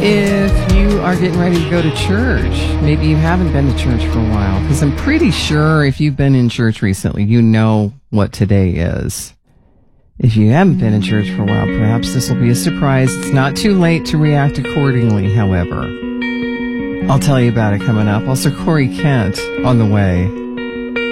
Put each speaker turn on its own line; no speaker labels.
If you are getting ready to go to church, maybe you haven't been to church for a while, because I'm pretty sure if you've been in church recently, you know what today is. If you haven't been in church for a while, perhaps this will be a surprise. It's not too late to react accordingly, however. I'll tell you about it coming up. Also, Corey Kent on the way.